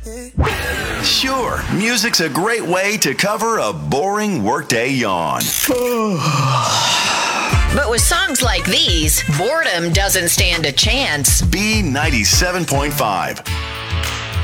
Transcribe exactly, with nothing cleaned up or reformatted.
Sure, music's a great way to cover a boring workday yawn. But with songs like these, boredom doesn't stand a chance. B ninety-seven point five.